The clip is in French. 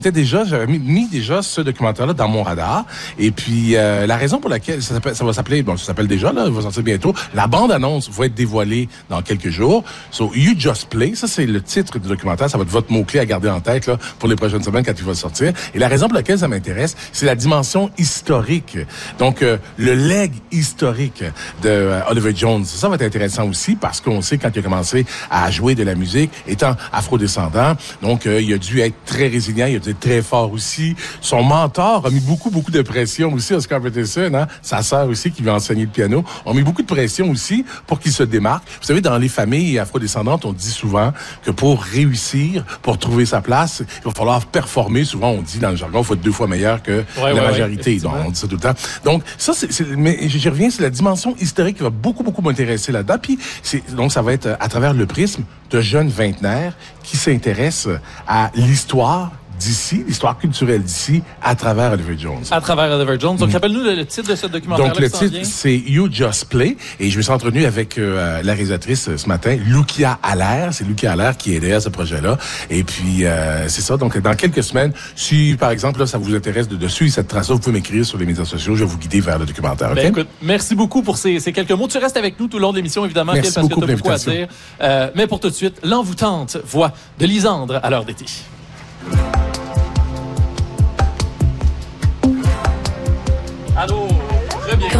J'avais mis déjà ce documentaire-là dans mon radar. Et puis, la raison pour laquelle ça va s'appeler, ça s'appelle déjà, là, il va sortir bientôt. La bande-annonce va être dévoilée dans quelques jours. So, You Just Play, ça, c'est le titre du documentaire. Ça va être votre mot-clé à garder en tête, là, pour les prochaines semaines quand il va sortir. Et la raison pour laquelle ça m'intéresse, c'est la dimension historique. Donc, le legs historique de Oliver Jones. Ça va être intéressant aussi parce qu'on sait quand il a commencé à jouer de la musique, étant afrodescendant. Donc, il a dû être très résilient, il a dû être très fort aussi. Son mentor a mis beaucoup de pression aussi, Oscar Peterson, hein? Sa sœur aussi qui lui a enseigné le piano, ont mis beaucoup de pression aussi pour qu'il se démarque. Vous savez, dans les familles afrodescendantes, on dit souvent que pour réussir, pour trouver sa place, il va falloir performer. Souvent, on dit dans le jargon, il faut être 2 fois meilleur que la majorité. Donc, on dit ça tout le temps. Donc, ça, mais j'y reviens, c'est la dimension historique qui va beaucoup m'intéresser là-dedans. Puis, donc, ça va être à travers le prisme de jeunes vingtenaires qui s'intéressent à l'histoire d'ici, l'histoire culturelle d'ici, à travers Oliver Jones. À travers Oliver Jones. Donc, rappelle-nous le titre de ce documentaire. Donc, le titre, c'est You Just Play. Et je me suis entretenu avec la réalisatrice ce matin, Lucia Allaire. C'est Lucia Allaire qui est derrière ce projet-là. Et puis, c'est ça. Donc, dans quelques semaines, si, par exemple, là, ça vous intéresse de suivre cette trace-là, vous pouvez m'écrire sur les médias sociaux. Je vais vous guider vers le documentaire. Okay? Écoute, merci beaucoup pour ces quelques mots. Tu restes avec nous tout le long de l'émission, évidemment, merci parce beaucoup que tu as beaucoup à dire. Mais pour tout de suite, l'envoûtante voix de Lisandre à l'heure d'été.